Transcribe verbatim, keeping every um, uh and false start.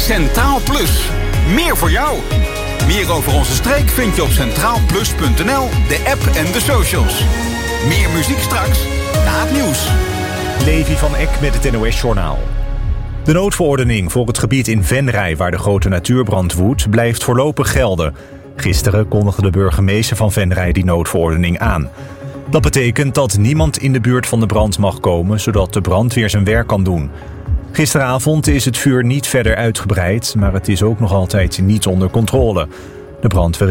Centraal Plus. Meer voor jou. Meer over onze streek vind je op centraal plus punt n l, de app en de socials. Meer muziek straks, na het nieuws. Levi van Eck met het N O S-journaal. De noodverordening voor het gebied in Venray, waar de grote natuurbrand woedt, blijft voorlopig gelden. Gisteren kondigde de burgemeester van Venray die noodverordening aan. Dat betekent dat niemand in de buurt van de brand mag komen, zodat de brandweer zijn werk kan doen. Gisteravond is het vuur niet verder uitgebreid, maar het is ook nog altijd niet onder controle. De brandweer